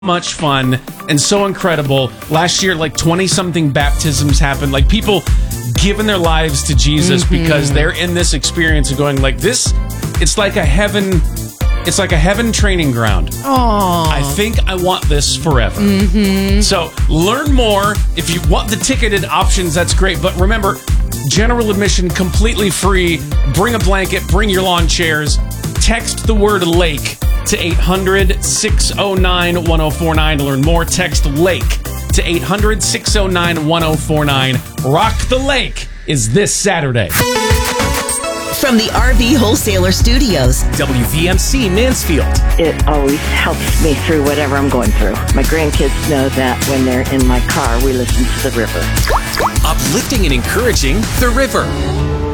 much fun and so incredible. Last year, like 20-something baptisms happened. Like people giving their lives to Jesus because they're in this experience of going like this. It's like a heaven. It's like a heaven training ground. Aww. I think I want this forever. So learn more. If you want the ticketed options, that's great. But remember, general admission, completely free. Bring a blanket, bring your lawn chairs. Text the word lake to 800-609-1049 to learn more. Text lake to 800-609-1049. Rock the Lake is this Saturday. From the RV Wholesaler Studios, WVMC Mansfield. It always helps me through whatever I'm going through. My grandkids know that when they're in my car, we listen to the river. Uplifting and encouraging the river.